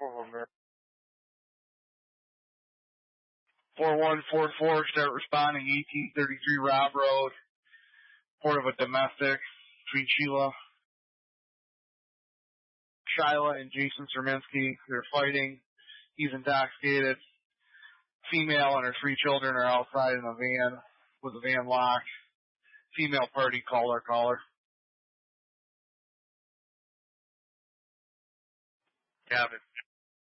of them there. 4144, start responding, 1833 Rob Road. Report of a domestic between Shyla and Jason Serminski. They're fighting. He's intoxicated. Female and her 3 children are outside in a van with the van locked. Female party, caller. Got it.